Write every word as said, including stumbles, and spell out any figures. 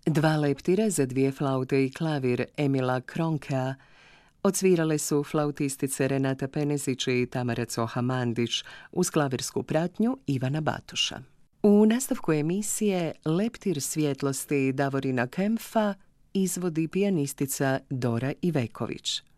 Dva leptira za dvije flaute i klavir Emila Kronkea odsvirale su flautistice Renata Penezić i Tamara Coha-Mandić uz klavirsku pratnju Ivana Batuša. U nastavku emisije Leptir svjetlosti Davorina Kempfa izvodi pijanistica Dora Iveković.